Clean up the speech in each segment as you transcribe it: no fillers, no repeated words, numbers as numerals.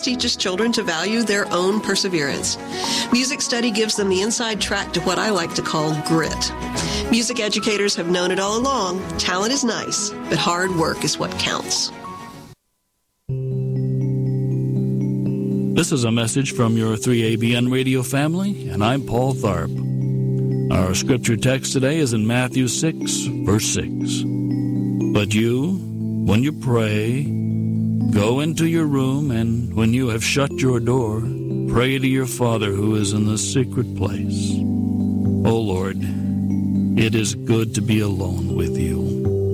teaches children to value their own perseverance. Music study gives them the inside track to what I like to call grit. Music educators have known it all along. Talent is nice, but hard work is what counts. This is a message from your 3ABN radio family, and I'm Paul Tharp. Our scripture text today is in Matthew 6, verse 6. But you, when you pray, go into your room, and when you have shut your door, pray to your Father who is in the secret place. O Lord, it is good to be alone with you.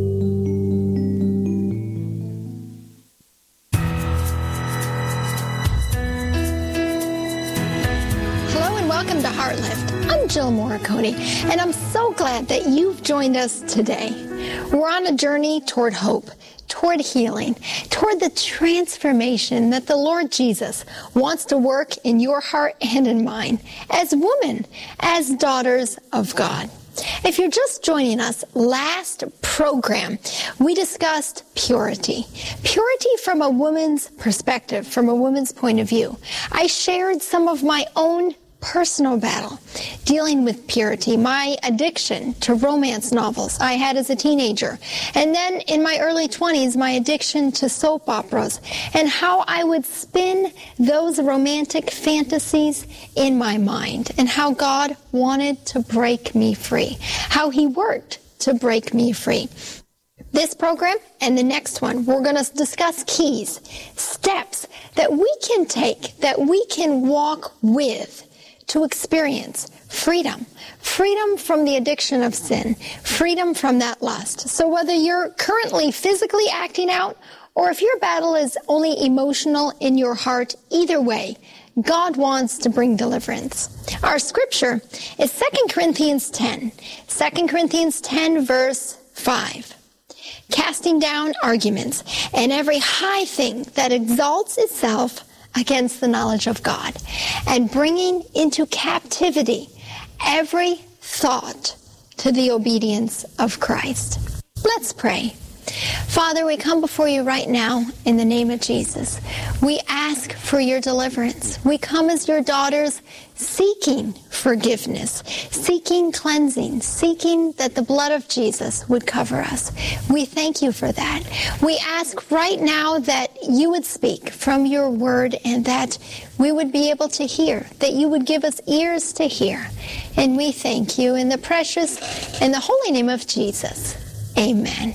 Welcome to HeartLift. I'm Jill Morricone, and I'm so glad that you've joined us today. We're on a journey toward hope, toward healing, toward the transformation that the Lord Jesus wants to work in your heart and in mine as women, as daughters of God. If you're just joining us, last program, we discussed purity. Purity from a woman's perspective, from a woman's point of view. I shared some of my own personal battle dealing with purity, my addiction to romance novels I had as a teenager, and then in my early 20s, my addiction to soap operas, and how I would spin those romantic fantasies in my mind, and how God wanted to break me free, how He worked to break me free. This program and the next one, we're going to discuss keys, steps that we can take, that we can walk with to experience freedom. Freedom from the addiction of sin. Freedom from that lust. So whether you're currently physically acting out or if your battle is only emotional in your heart, either way, God wants to bring deliverance. Our scripture is 2 Corinthians 10. 2 Corinthians 10 verse 5. Casting down arguments and every high thing that exalts itself against the knowledge of God, and bringing into captivity every thought to the obedience of Christ. Let's pray. Father, we come before you right now in the name of Jesus. We ask for your deliverance. We come as your daughters seeking forgiveness, seeking cleansing, seeking that the blood of Jesus would cover us. We thank you for that. We ask right now that you would speak from your word and that we would be able to hear, that you would give us ears to hear. And we thank you in the precious and the holy name of Jesus. Amen.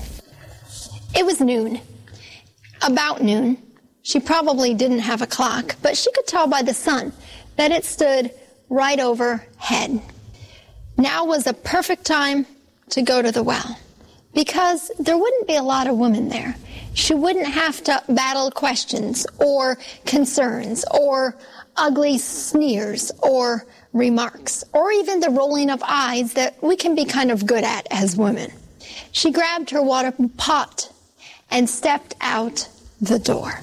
It was noon, about noon. She probably didn't have a clock, but she could tell by the sun that it stood right overhead. Now was a perfect time to go to the well because there wouldn't be a lot of women there. She wouldn't have to battle questions or concerns or ugly sneers or remarks or even the rolling of eyes that we can be kind of good at as women. She grabbed her water pot and stepped out the door.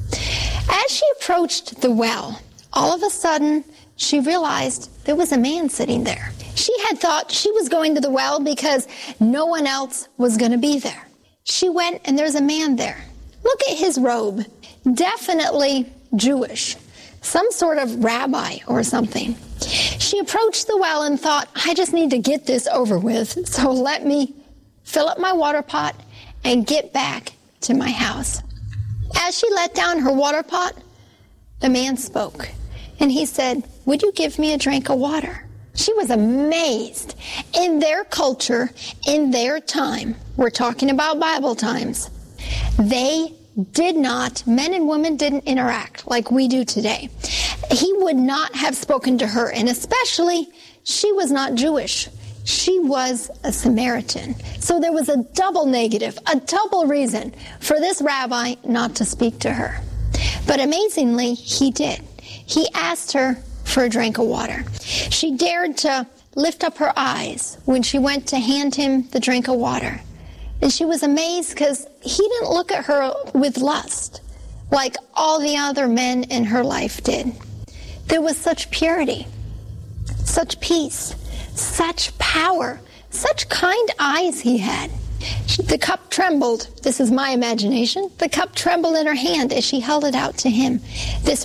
As she approached the well, all of a sudden, she realized there was a man sitting there. She had thought she was going to the well because no one else was going to be there. She went and there's a man there. Look at his robe. Definitely Jewish. Some sort of rabbi or something. She approached the well and thought, I just need to get this over with, so let me fill up my water pot and get back to my house. As she let down her water pot, the man spoke, and he said, would you give me a drink of water? She was amazed. In their culture, in their time, we're talking about Bible times, they did not, men and women didn't interact like we do today. He would not have spoken to her, and especially, she was not Jewish. She was a Samaritan. So there was a double negative, a double reason for this rabbi not to speak to her. But amazingly, he did. He asked her for a drink of water. She dared to lift up her eyes when she went to hand him the drink of water. And she was amazed because he didn't look at her with lust like all the other men in her life did. There was such purity, such peace, such power, such kind eyes he had. The cup trembled. This is my imagination. The cup trembled in her hand as she held it out to him. This